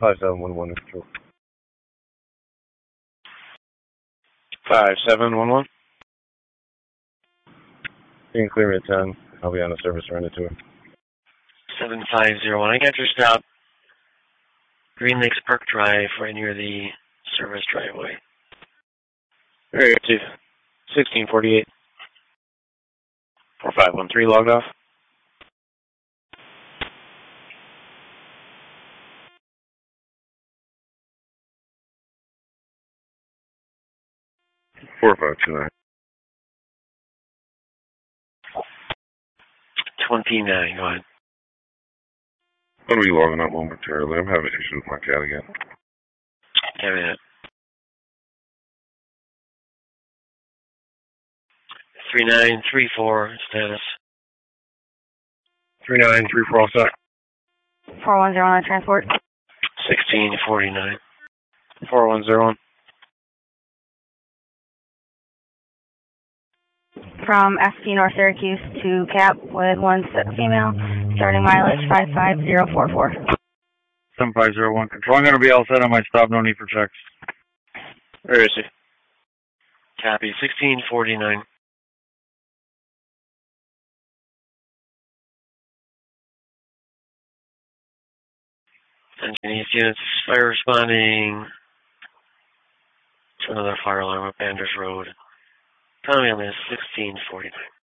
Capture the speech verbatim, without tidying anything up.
five seven one one control. five seven one one. You can clear me at ten. I'll be on the service surrender to him. seven five zero one. I got your stop. Green Lakes Park Drive, right near the service driveway. Area two. sixteen forty-eight. four five one three logged off. four five two nine. twenty-nine, go ahead. I'm going to be logging up momentarily. I'm having issues with my cat again. Have it. three nine three four, status. three nine three four all set. four one zero on transport. sixteen forty-nine. four one zero one. From F T North Syracuse to Cap with one set female, starting mileage five five zero four four. seven five zero one control. I'm going to be all set on my stop. No need for checks. Where is he? Copy. sixteen forty-nine. Attention East units, fire responding to another fire alarm up Anders Road. Tommy on this, sixteen forty-nine.